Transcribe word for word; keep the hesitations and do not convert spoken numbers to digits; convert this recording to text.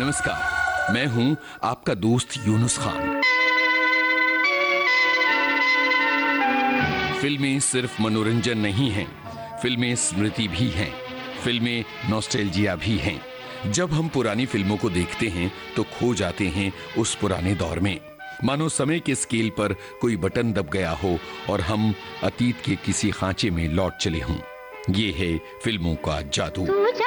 नमस्कार, मैं हूं आपका दोस्त यूनुस खान। फिल्में सिर्फ मनोरंजन नहीं हैं, फिल्में स्मृति भी हैं, फिल्में नॉस्टैल्जिया भी हैं। जब हम पुरानी फिल्मों को देखते हैं तो खो जाते हैं उस पुराने दौर में, मानो समय के स्केल पर कोई बटन दब गया हो और हम अतीत के किसी खांचे में लौट चले हों। ये है फिल्मों का जादू।